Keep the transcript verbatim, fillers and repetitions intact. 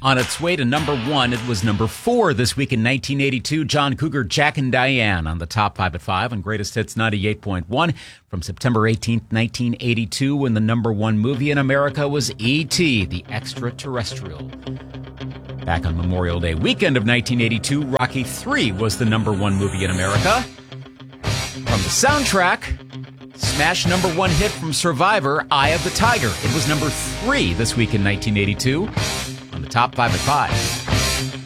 On its way to number one, it was number four this week in nineteen eighty-two. John Cougar, Jack and Diane on the top five at five on Greatest Hits ninety-eight point one from September eighteenth, nineteen eighty-two, when the number one movie in America was E T, the Extraterrestrial. Back on Memorial Day weekend of nineteen eighty-two, Rocky three was the number one movie in America. From the soundtrack, smash number one hit from Survivor, Eye of the Tiger. It was number three this week in nineteen eighty-two. On the top five at five.